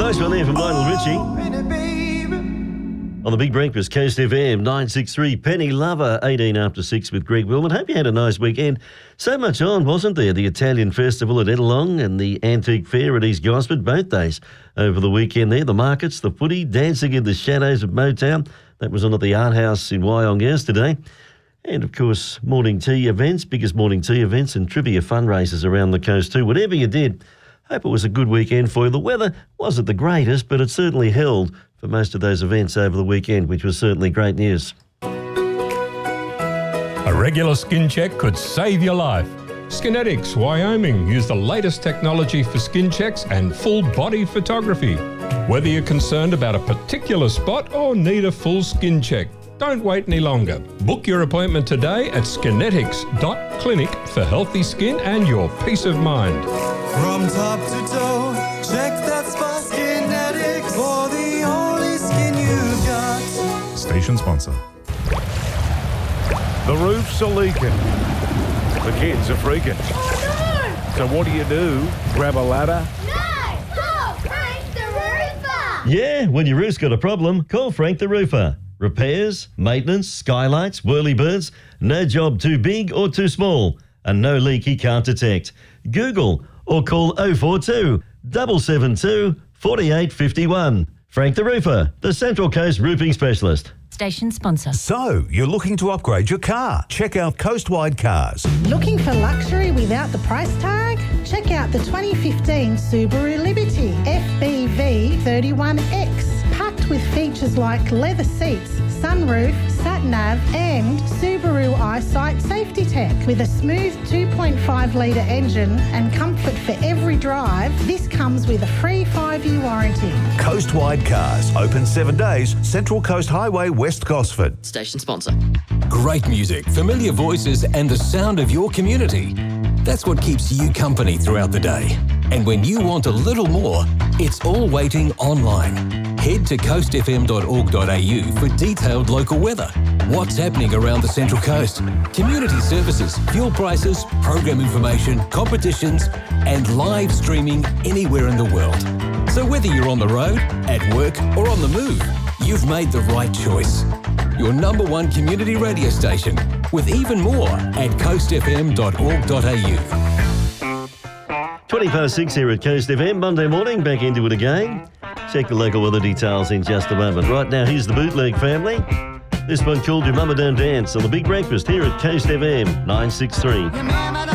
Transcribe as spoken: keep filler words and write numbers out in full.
Nice one there from Lionel Richie. On the Big Breakfast, Coast F M, nine six three, Penny Lover, eighteen after six with Greg Willman. Hope you had a nice weekend. So much on, wasn't there? The Italian Festival at Edelong and the Antique Fair at East Gosford, both days over the weekend there. The markets, the footy, dancing in the shadows of Motown. That was on at the Art House in Wyong yesterday. And, of course, morning tea events, biggest morning tea events and trivia fundraisers around the coast too. Whatever you did, hope it was a good weekend for you. The weather wasn't the greatest, but it certainly held for most of those events over the weekend, which was certainly great news. A regular skin check could save your life. Skinetics, Wyoming, use the latest technology for skin checks and full body photography. Whether you're concerned about a particular spot or need a full skin check, don't wait any longer. Book your appointment today at skinetics dot clinic for healthy skin and your peace of mind. From top to toe, check that spot. Skinetics for the only skin you've got. Station sponsor. The roofs are leaking. The kids are freaking. Oh So what do you do? Grab a ladder? no! No! Call Frank the Roofer! Yeah, when your roof's got a problem, call Frank the Roofer. Repairs, maintenance, skylights, whirlybirds, no job too big or too small, and no leak he can't detect. Google or call oh four two, seven seven two, four eight five one. Frank the Roofer, the Central Coast Roofing Specialist. Station sponsor. So, you're looking to upgrade your car? Check out Coastwide Cars. Looking for luxury without the price tag? Check out the twenty fifteen Subaru Liberty F B V thirty-one X. Packed with features like leather seats, sunroof, sat-nav and Subaru EyeSight safety tech. With a smooth two point five litre engine and comfort for every drive, this comes with a free five-year warranty. Coastwide Cars. Open seven days. Central Coast Highway, West Gosford. Station sponsor. Great music, familiar voices and the sound of your community. That's what keeps you company throughout the day. And when you want a little more, it's all waiting online. Head to coast f m dot org dot a u for detailed local weather, what's happening around the Central Coast, community services, fuel prices, program information, competitions, and live streaming anywhere in the world. So whether you're on the road, at work, or on the move, you've made the right choice. Your number one community radio station, with even more at coast f m dot org dot a u. twenty past six here at Coast F M, Monday morning, back into it again. Check the local weather details in just a moment. Right now, here's the Bootleg Family. This one called Your Mama Don't Dance on the Big Breakfast here at Coast F M, nine six three.